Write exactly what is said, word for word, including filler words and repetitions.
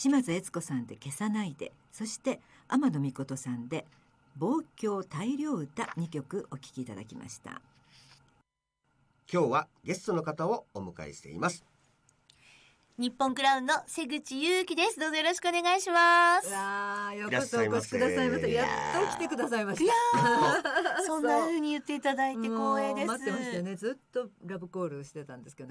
島津悦子さんで消さないで、そして天野美琴さんで望郷大漁歌にきょくお聴きいただきました。 今日はゲストの方をお迎えしています。 日本クラウンの瀬口祐希です。どうぞよろしくお願いします。 わー、ようこそお越しくださいました。やっと来てくださいました。 いやそんな風に言っていただいて光栄です。 待ってましたよね。ずっとラブコールしてたんですけど